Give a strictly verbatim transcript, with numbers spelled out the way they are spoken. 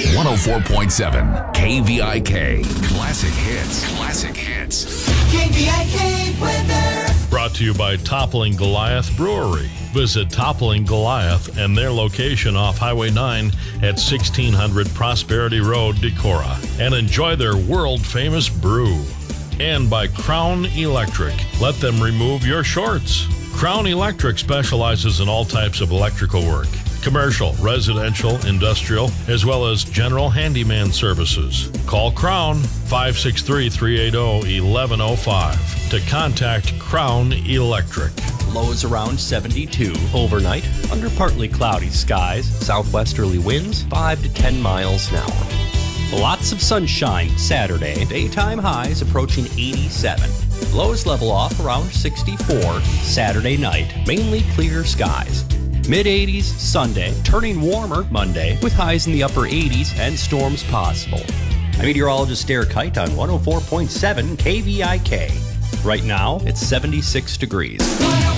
one oh four point seven K V I K. Classic hits. Classic hits. K V I K weather. Brought to you by Toppling Goliath Brewery. Visit Toppling Goliath and their location off Highway nine at sixteen hundred Prosperity Road, Decorah, and enjoy their world-famous brew. And by Crown Electric. Let them remove your shorts. Crown Electric specializes in all types of electrical work. Commercial, residential, industrial, as well as general handyman services. Call Crown five six three, three eight zero, one one zero five to contact Crown Electric. Lows around seventy-two. Overnight, under partly cloudy skies, southwesterly winds five to ten miles an hour. Lots of sunshine Saturday. Daytime highs approaching eighty-seven. Lows level off around sixty-four. Saturday night, mainly clear skies. mid eighties Sunday, turning warmer Monday with highs in the upper eighties and storms possible. I'm meteorologist Derek Kite on one oh four point seven K V I K. Right now, it's seventy-six degrees.